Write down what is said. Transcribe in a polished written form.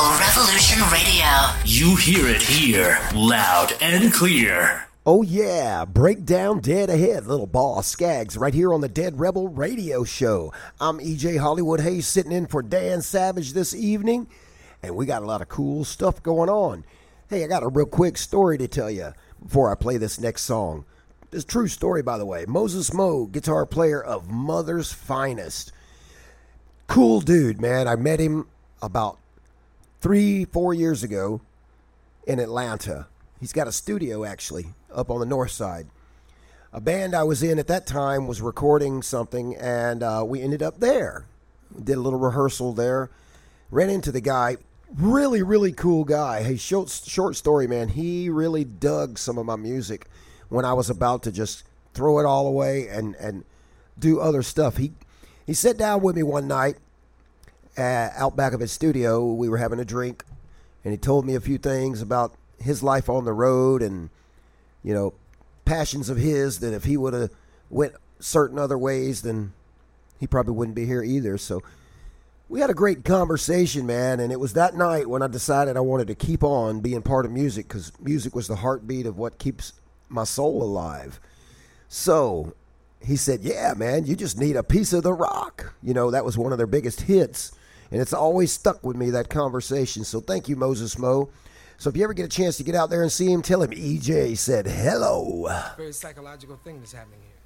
Rebel Revolution Radio. You hear it here, loud and clear. Oh yeah, Breakdown Dead Ahead, Little Boss Skaggs, right here on the Dead Rebel Radio Show. I'm EJ Hollywood Hayes sitting in for Dan Savage this evening, and we got a lot of cool stuff going on. Hey, I got a real quick story to tell you before I play this next song. This is a true story, by the way. Moses Mo, guitar player of Mother's Finest. Cool dude, man. I met him about 3-4 years ago in Atlanta. He's got a studio, actually, up on the north side. A band I was in at that time was recording something, and we ended up there. Did a little rehearsal there. Ran into the guy. Really, really cool guy. Hey, short story, man. He really dug some of my music when I was about to just throw it all away and do other stuff. He sat down with me one night out back of his studio. We were having a drink, and he told me a few things about his life on the road and, you know, passions of his that if he would have went certain other ways, then he probably wouldn't be here either. So we had a great conversation, man, and it was that night when I decided I wanted to keep on being part of music because music was the heartbeat of what keeps my soul alive. So he said, yeah, man, you just need a piece of the rock. You know, that was one of their biggest hits, and it's always stuck with me, that conversation. So thank you, Moses Mo. So if you ever get a chance to get out there and see him, tell him EJ said hello. Very psychological thing that's happening here.